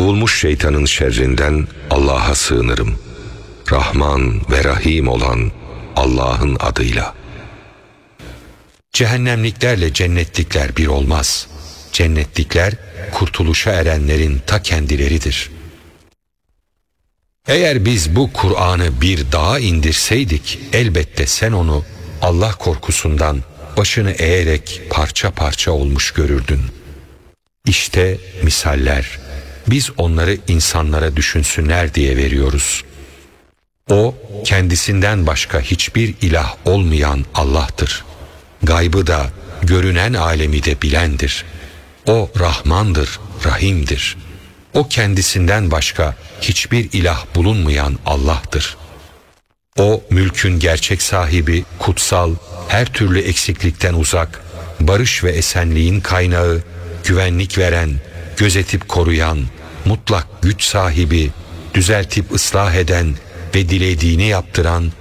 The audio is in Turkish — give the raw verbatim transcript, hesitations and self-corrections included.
Kovulmuş şeytanın şerrinden Allah'a sığınırım. Rahman ve Rahim olan Allah'ın adıyla. Cehennemliklerle cennetlikler bir olmaz. Cennetlikler kurtuluşa erenlerin ta kendileridir. Eğer biz bu Kur'an'ı bir dağa indirseydik, elbette sen onu Allah korkusundan başını eğerek parça parça olmuş görürdün. İşte misaller. Biz onları insanlara düşünsünler diye veriyoruz. O, kendisinden başka hiçbir ilah olmayan Allah'tır. Gaybı da, görünen alemi de bilendir. O Rahmandır, Rahim'dir. O kendisinden başka hiçbir ilah bulunmayan Allah'tır. O mülkün gerçek sahibi, kutsal, her türlü eksiklikten uzak, barış ve esenliğin kaynağı, güvenlik veren, gözetip koruyan, mutlak güç sahibi, düzeltip ıslah eden ve dilediğini yaptıran